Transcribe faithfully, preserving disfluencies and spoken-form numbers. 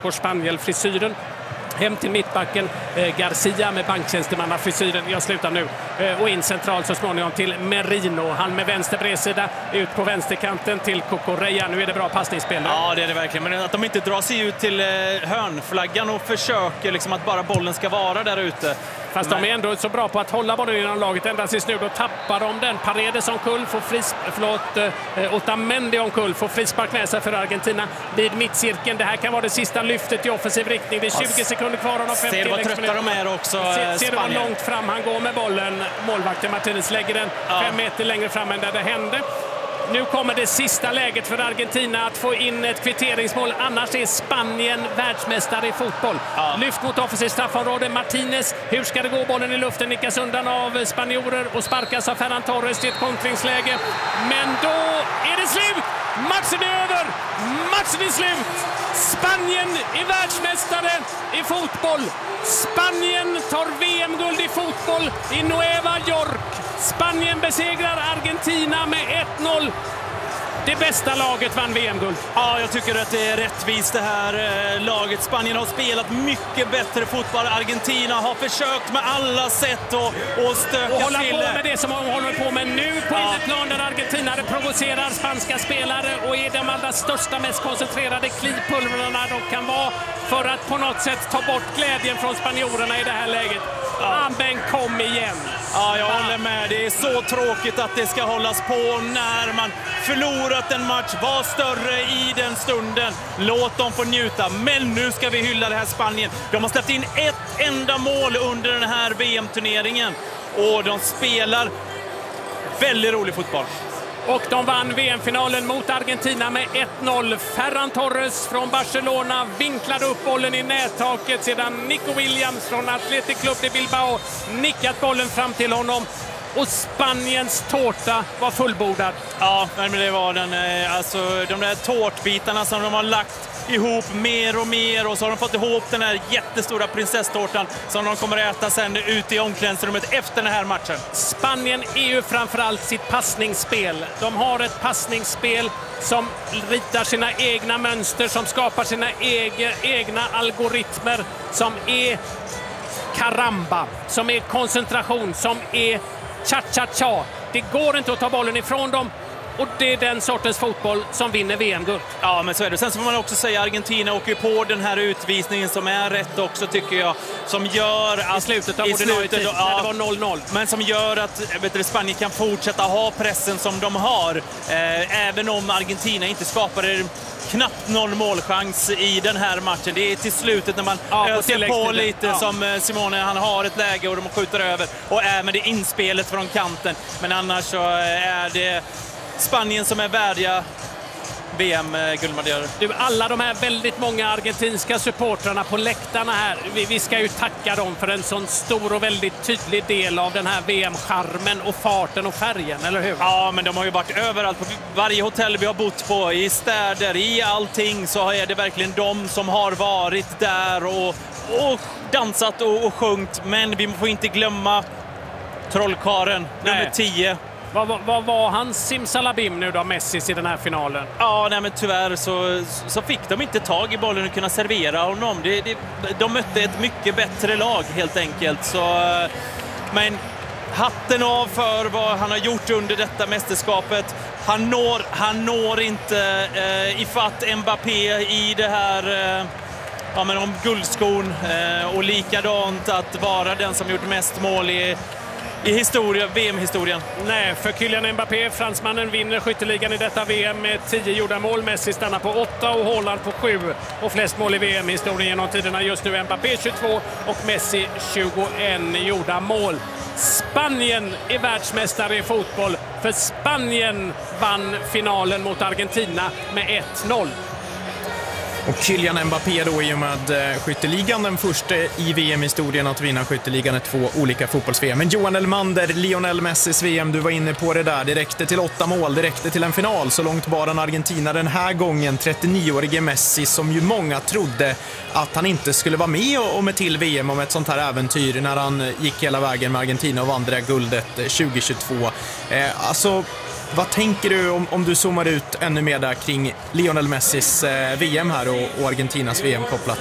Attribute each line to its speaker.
Speaker 1: På Spaniel-frisyren. Hem till mittbacken, eh, Garcia med banktjänstemannafrisyren. Jag slutar nu. Eh, och in centralt så småningom till Merino. Han med vänster bredsida ut på vänsterkanten till Cucurella. Nu är det bra passningsspel.
Speaker 2: Ja, det är det verkligen. Men att de inte drar sig ut till eh, hörnflaggan och försöker liksom att bara bollen ska vara där ute.
Speaker 1: Fast Men... de är ändå så bra på att hålla bollen inom laget. Ända tills nu då tappar de den. Paredes omkull får fris... Förlåt, eh, Otamendi omkull får frispark med sig för Argentina vid mittcirkeln. Det här kan vara det sista lyftet i offensiv riktning. Det är tjugo sekunder kvar av de fem.
Speaker 2: Ser vad trötta de är också,
Speaker 1: Ser, ser du vad
Speaker 2: Spanien.
Speaker 1: långt fram han går med bollen. Målvakten Martinez lägger den ja. fem meter längre fram än där det hände. Nu kommer det sista läget för Argentina att få in ett kvitteringsmål. Annars är Spanien världsmästare i fotboll. Ja. Lyft mot offensivt straffområde. Martinez. Hur ska det gå? Bollen i luften nickas undan av spanjorer och sparkas av Ferran Torres till ett kontringsläge. Men då är det slut! Matchen är över! Matchen är slut! Spanien är världsmästare i fotboll. Spanien tar V M-guld i fotboll i Nueva York. Spanien besegrar Argentina med ett noll. Det bästa laget vann V M-guld.
Speaker 2: Ja, jag tycker att det är rättvist det här eh, laget. Spanien har spelat mycket bättre fotboll. Argentina har försökt med alla sätt att och stöka
Speaker 1: och hålla
Speaker 2: till.
Speaker 1: på med det som de håller på med nu på ja. innerplan där Argentina provocerar spanska spelare och är de allra största, mest koncentrerade klipulvrarna de kan vara för att på något sätt ta bort glädjen från spanjorerna i det här läget. Ja. Amen, kom igen!
Speaker 2: Ja, jag håller med. Det är så tråkigt att det ska hållas på när man förlorat en match. Var större i den stunden. Låt dem få njuta. Men nu ska vi hylla det här Spanien. De har släppt in ett enda mål under den här V M-turneringen. Och de spelar väldigt rolig fotboll.
Speaker 1: Och de vann V M-finalen mot Argentina med ett noll. Ferran Torres från Barcelona vinklade upp bollen i nättaket sedan Nico Williams från Athletic Club de Bilbao nickat bollen fram till honom. Och Spaniens tårta var fullbordad.
Speaker 2: Ja, men det var den. Alltså, de där tårtbitarna som de har lagt ihop mer och mer och så har de fått ihop den här jättestora prinsesstårtan som de kommer att äta sen ut i omklädningsrummet efter den här matchen.
Speaker 1: Spanien är ju framförallt sitt passningsspel. De har ett passningsspel som ritar sina egna mönster, som skapar sina egna, egna algoritmer, som är karamba, som är koncentration, som är cha-cha-cha. Det går inte att ta bollen ifrån dem. Och det är den sortens fotboll som vinner V M-guld.
Speaker 2: Ja, men så är det. Sen så får man också säga att Argentina åker på den här utvisningen som är rätt också, tycker jag. Som gör att...
Speaker 1: I slutet av
Speaker 2: i slutet,
Speaker 1: tid,
Speaker 2: ja,
Speaker 1: när det var noll noll.
Speaker 2: Men som gör att vet du, Spanien kan fortsätta ha pressen som de har. Eh, även om Argentina inte skapar knappt någon målchans i den här matchen. Det är till slutet när man
Speaker 1: ja,
Speaker 2: öser på, på lite
Speaker 1: ja.
Speaker 2: som Simone, han har ett läge och de skjuter över. Och även det inspelet från kanten. Men annars så är det Spanien som är värdiga V M-guldmedaljörer.
Speaker 1: Du, alla de här väldigt många argentinska supportrarna på läktarna här, vi, vi ska ju tacka dem för en sån stor och väldigt tydlig del av den här V M-charmen och farten och färgen, eller hur?
Speaker 2: Ja, men de har ju varit överallt. På varje hotell vi har bott på, i städer, i allting, så är det verkligen de som har varit där och, och dansat och, och sjungit. Men vi får inte glömma trollkaren, nummer tio.
Speaker 1: Vad, vad, vad var hans simsalabim nu då, Messi, i den här finalen?
Speaker 2: Ja, nej, men tyvärr så, så fick de inte tag i bollen och kunna servera honom. Det, det, de mötte ett mycket bättre lag helt enkelt. Så, men hatten av för vad han har gjort under detta mästerskapet. Han når, han når inte eh, ifatt Mbappé i det här... Eh, ja, men om guldskon eh, och likadant att vara den som gjort mest mål i I historia, V M-historien.
Speaker 1: Nej, för Kylian Mbappé, fransmannen, vinner skytteligan i detta V M med tio gjorda mål. Messi stannar på åtta och Haaland på sju. Och flest mål i V M-historien genom tiderna just nu. Mbappé tjugotvå och Messi tjugoett gjorda mål. Spanien är världsmästare i fotboll. För Spanien vann finalen mot Argentina med ett noll.
Speaker 3: Och Kylian Mbappé då i och med skytteligan, den första i V M-historien att vinna skytteligan i två olika fotbolls-V M. Men Johan Elmander, Lionel Messis V M, du var inne på det där. Det räckte till åtta mål, det räckte till en final. Så långt var den Argentina den här gången. trettionioårige Messi som ju många trodde att han inte skulle vara med och med till V M om ett sånt här äventyr när han gick hela vägen med Argentina och vann det där guldet tjugohundratjugotvå. Eh, alltså... vad tänker du om, om du zoomar ut ännu mer där kring Lionel Messis eh, V M här och, och Argentinas V M kopplat?